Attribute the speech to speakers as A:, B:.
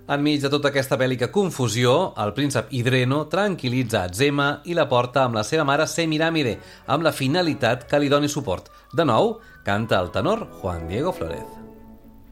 A: Enmig de tota aquesta bèl·lica confusió, el príncep Hidreno tranquil·litza Atzema i la porta amb la seva mare Semiramide, amb la finalitat que li doni suport. De nou, canta el tenor Juan Diego Flórez.